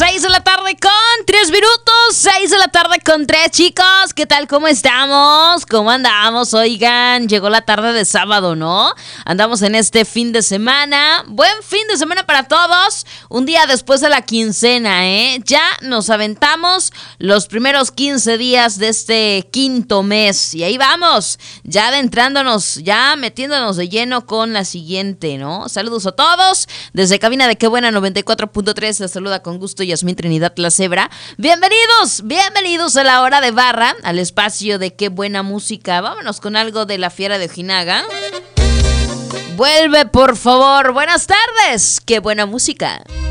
6 de la tarde con 3 minutos, 6 de la tarde con 3, chicos. ¿Qué tal? ¿Cómo estamos? ¿Cómo andamos? Oigan, llegó la tarde de sábado, ¿no? Andamos en este fin de semana. Buen fin de semana para todos. Un día después de la quincena, ¿eh? Ya nos aventamos los primeros 15 días de este quinto mes. Y ahí vamos, ya adentrándonos, ya metiéndonos de lleno con la siguiente, ¿no? Saludos a todos. Desde cabina de Qué Buena 94.3 se saluda con gusto Yasmín Trinidad La Cebra. Bienvenidos a la hora de barra, al espacio de Qué Buena Música. Vámonos con algo de La Fiera de Ojinaga. Vuelve, por favor. Buenas tardes. Qué buena música.